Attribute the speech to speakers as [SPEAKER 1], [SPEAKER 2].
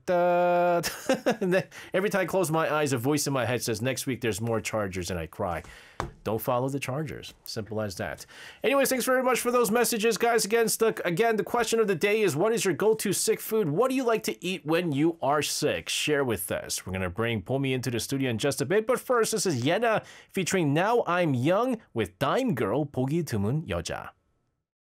[SPEAKER 1] And then every time I close my eyes, a voice in my head says, next week there's more Chargers, and I cry. Don't follow the Chargers. Simple as that. Anyways, thanks very much for those messages, guys. Again, the question of the day is, what is your go-to sick food? What do you like to eat when you are sick? Share with us. We're going to bring Pomi into the studio in just a bit. But first, this is Yena featuring Now I'm Young with Dime Girl, 보기 드문 여자.